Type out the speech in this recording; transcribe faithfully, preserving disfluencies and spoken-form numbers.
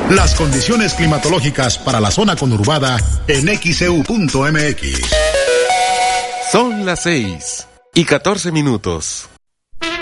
Las condiciones climatológicas para la zona conurbada en X E U punto M X. Son las seis y catorce minutos.